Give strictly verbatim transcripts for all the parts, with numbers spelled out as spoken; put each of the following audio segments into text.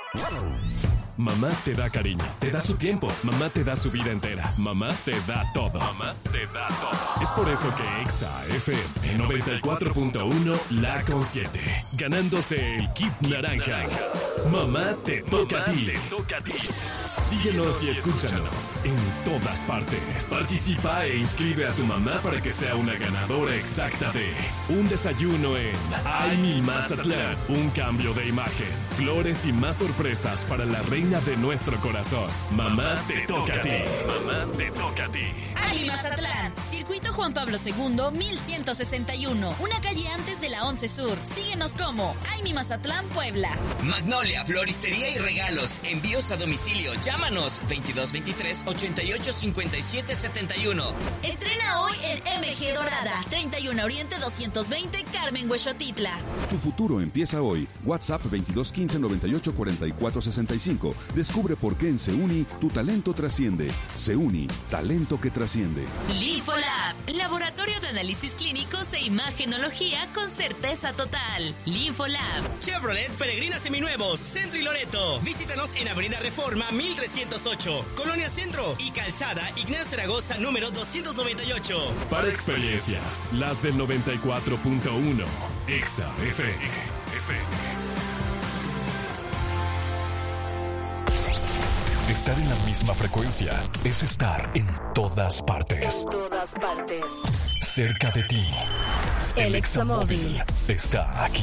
Mamá te da cariño, te da su tiempo, mamá te da su vida entera, mamá te da todo, mamá te da todo. Es por eso que Exa F M noventa y cuatro punto uno la consiente, ganándose el kit naranja. Mamá te toca a ti. Te toca a ti. Síguenos y escúchanos en todas partes. Participa e inscribe a tu mamá para que sea una ganadora exacta de un desayuno en Ay Mi Mazatlán, un cambio de imagen, flores y más sorpresas para la reina de nuestro corazón. Mamá te toca a ti. Mamá te toca a ti. Ay Mi Mazatlán, Circuito Juan Pablo segundo, mil ciento sesenta y uno, una calle antes de la once Sur. Síguenos como Ay Mi Mazatlán, Puebla. Magnolia, floristería y regalos, envíos a domicilio. Llámanos veintidós veintitrés ochenta y ocho cincuenta y siete setenta y uno. Estrena hoy en M G Dorada, treinta y uno Oriente doscientos veinte, Carmen Huexotitla. Tu futuro empieza hoy. WhatsApp veintidós quince noventa y ocho cuarenta y cuatro sesenta y cinco. Descubre por qué en Seuni tu talento trasciende. Seuni, talento que trasciende. Linfolab, laboratorio de análisis clínicos e imagenología con certeza total. Linfolab. Chevrolet Peregrina Seminuevos, Centro y Loreto. Visítanos en Avenida Reforma mil trescientos ocho, Colonia Centro y Calzada Ignacio Zaragoza número doscientos noventa y ocho. Para experiencias, las del noventa y cuatro punto uno. Exa F M. Exa F M. Estar en la misma frecuencia es estar en todas partes. En todas partes. Cerca de ti. El El Examóvil está aquí.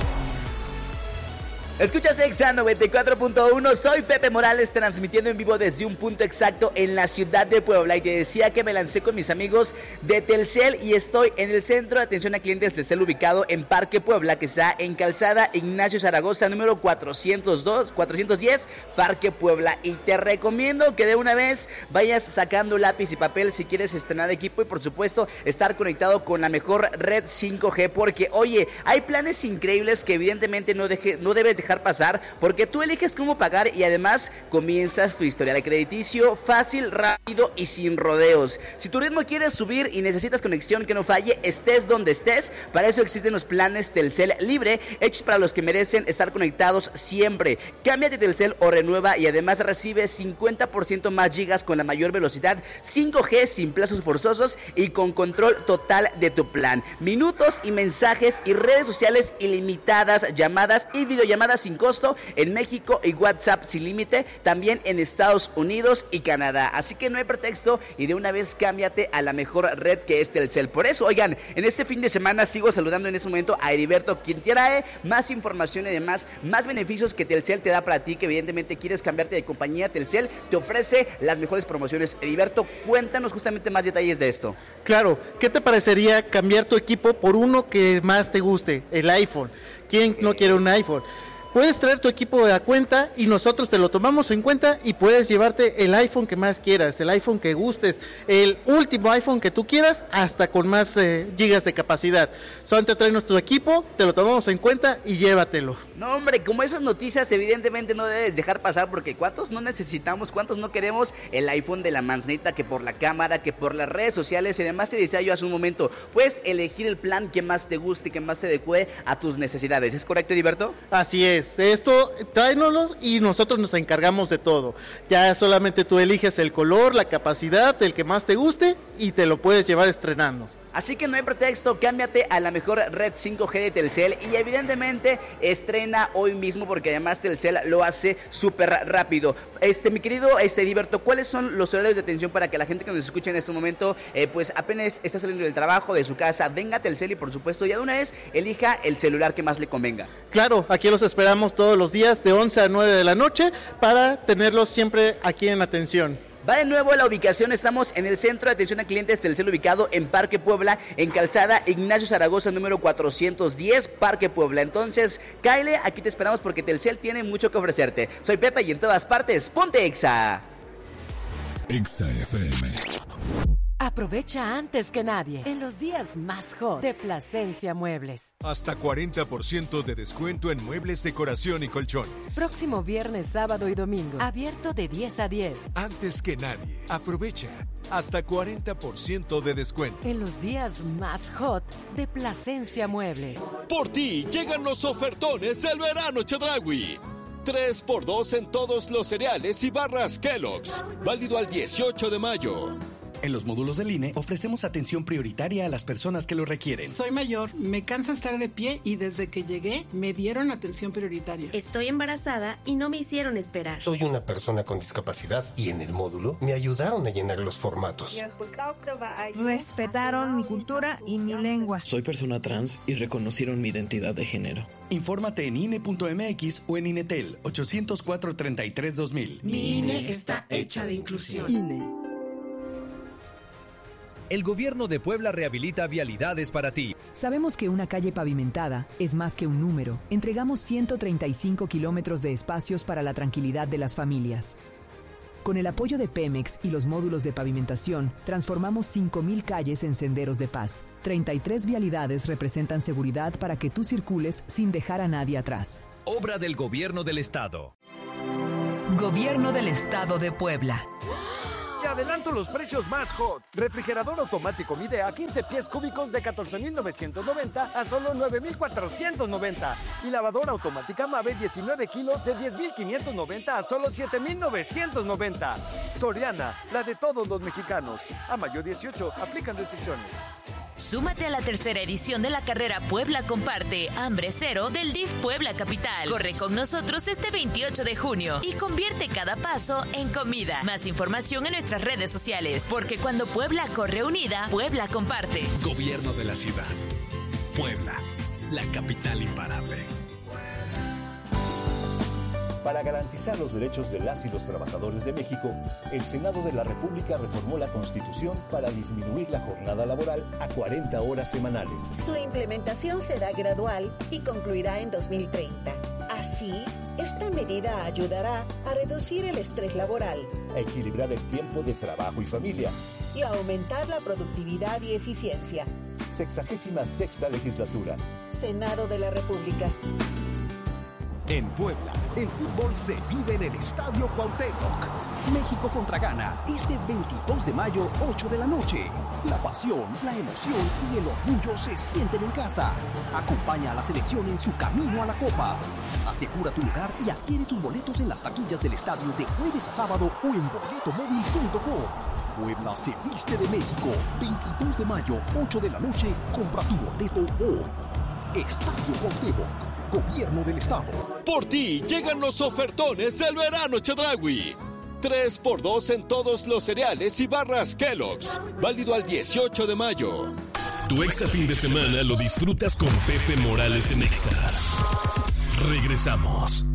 Escuchas Exa noventa y cuatro punto uno, soy Pepe Morales transmitiendo en vivo desde un punto exacto en la ciudad de Puebla. Y te decía que me lancé con mis amigos de Telcel y estoy en el centro de atención a clientes Telcel ubicado en Parque Puebla, que está en Calzada Ignacio Zaragoza número cuatrocientos dos, cuatrocientos diez, Parque Puebla. Y te recomiendo que de una vez vayas sacando lápiz y papel si quieres estrenar equipo y por supuesto estar conectado con la mejor red cinco G, porque oye, hay planes increíbles que evidentemente no, deje, no debes dejar pasar, porque tú eliges cómo pagar y además comienzas tu historial crediticio fácil, rápido y sin rodeos. Si tu ritmo quieres subir y necesitas conexión que no falle, estés donde estés, para eso existen los planes Telcel Libre, hechos para los que merecen estar conectados siempre. Cámbiate Telcel o renueva y además recibe cincuenta por ciento más gigas con la mayor velocidad, cinco G sin plazos forzosos y con control total de tu plan. Minutos y mensajes y redes sociales ilimitadas, llamadas y videollamadas sin costo en México y WhatsApp sin límite, también en Estados Unidos y Canadá. Así que no hay pretexto y de una vez cámbiate a la mejor red que es Telcel. Por eso, oigan, en este fin de semana sigo saludando en este momento a Heriberto, quien trae más información y demás, más beneficios que Telcel te da para ti, que evidentemente quieres cambiarte de compañía. Telcel te ofrece las mejores promociones. Heriberto, cuéntanos justamente más detalles de esto. Claro, ¿qué te parecería cambiar tu equipo por uno que más te guste? El iPhone. ¿Quién no quiere un iPhone? Puedes traer tu equipo a cuenta y nosotros te lo tomamos en cuenta y puedes llevarte el iPhone que más quieras, el iPhone que gustes, el último iPhone que tú quieras, hasta con más eh, gigas de capacidad. Solamente tráenos tu equipo, te lo tomamos en cuenta y llévatelo. No, hombre, como esas noticias evidentemente no debes dejar pasar, porque ¿cuántos no necesitamos, cuántos no queremos el iPhone de la manzanita, que por la cámara, que por las redes sociales y demás? Te decía yo hace un momento, puedes elegir el plan que más te guste, que más se adecue a tus necesidades. ¿Es correcto, Heriberto? Así es. Esto, tráenoslos y nosotros nos encargamos de todo. Ya solamente tú eliges el color, la capacidad, el que más te guste y te lo puedes llevar estrenando. Así que no hay pretexto, cámbiate a la mejor red cinco G de Telcel y evidentemente estrena hoy mismo, porque además Telcel lo hace súper rápido. Este, mi querido este, Heriberto, ¿cuáles son los horarios de atención para que la gente que nos escucha en este momento, eh, pues apenas está saliendo del trabajo, de su casa, venga a Telcel y por supuesto ya de una vez elija el celular que más le convenga? Claro, aquí los esperamos todos los días de once a nueve de la noche para tenerlos siempre aquí en atención. Va de nuevo la ubicación, estamos en el centro de atención a clientes Telcel ubicado en Parque Puebla, en Calzada Ignacio Zaragoza número cuatrocientos diez, Parque Puebla. Entonces, cáele, aquí te esperamos porque Telcel tiene mucho que ofrecerte. Soy Pepe y en todas partes, ponte Exa. Exa F M. Aprovecha antes que nadie en los días más hot de Plasencia Muebles. Hasta cuarenta por ciento de descuento en muebles, decoración y colchones. Próximo viernes, sábado y domingo. Abierto de diez a diez. Antes que nadie. Aprovecha. Hasta cuarenta por ciento de descuento. En los días más hot de Plasencia Muebles. Por ti llegan los ofertones del verano Chedraui. tres por dos en todos los cereales y barras Kellogg's. Válido al dieciocho de mayo. En los módulos del I N E ofrecemos atención prioritaria a las personas que lo requieren. Soy mayor, me cansa estar de pie y desde que llegué me dieron atención prioritaria. Estoy embarazada y no me hicieron esperar. Soy una persona con discapacidad y en el módulo me ayudaron a llenar los formatos. Respetaron mi cultura y mi lengua. Soy persona trans y reconocieron mi identidad de género. Infórmate en I N E punto M X o en INETEL ochocientos cuatro, treinta y tres, dos mil. Mi I N E está hecha de inclusión. I N E. El gobierno de Puebla rehabilita vialidades para ti. Sabemos que una calle pavimentada es más que un número. Entregamos ciento treinta y cinco kilómetros de espacios para la tranquilidad de las familias. Con el apoyo de Pemex y los módulos de pavimentación, transformamos cinco mil calles en senderos de paz. treinta y tres vialidades representan seguridad para que tú circules sin dejar a nadie atrás. Obra del Gobierno del Estado. Gobierno del Estado de Puebla. Te adelanto los precios más hot. Refrigerador automático Midea quince pies cúbicos de catorce mil novecientos noventa a solo nueve mil cuatrocientos noventa. Y lavadora automática Mave diecinueve kilos de diez mil quinientos noventa a solo siete mil novecientos noventa. Soriana, la de todos los mexicanos. A mayo dieciocho, aplican restricciones. Súmate a la tercera edición de la carrera Puebla Comparte, Hambre Cero del D I F Puebla Capital. Corre con nosotros este veintiocho de junio y convierte cada paso en comida. Más información en nuestras redes sociales, porque cuando Puebla corre unida, Puebla comparte. Gobierno de la ciudad. Puebla, la capital imparable. Para garantizar los derechos de las y los trabajadores de México, el Senado de la República reformó la Constitución para disminuir la jornada laboral a cuarenta horas semanales. Su implementación será gradual y concluirá en dos mil treinta. Así, esta medida ayudará a reducir el estrés laboral, a equilibrar el tiempo de trabajo y familia y a aumentar la productividad y eficiencia. Sexagésima sexta legislatura. Senado de la República. En Puebla, el fútbol se vive en el Estadio Cuauhtémoc. México contra Ghana, este veintidós de mayo, ocho de la noche. La pasión, la emoción y el orgullo se sienten en casa. Acompaña a la selección en su camino a la Copa. Asegura tu lugar y adquiere tus boletos en las taquillas del estadio de jueves a sábado o en boleto móvil punto com. Puebla se viste de México. veintidós de mayo, ocho de la noche. Compra tu boleto hoy. Estadio Cuauhtémoc. Gobierno del Estado. Por ti llegan los ofertones del verano Chedraui. tres por dos en todos los cereales y barras Kellogg's. Válido al dieciocho de mayo. Tu Exa fin de semana lo disfrutas con Pepe Morales en Exa. Regresamos.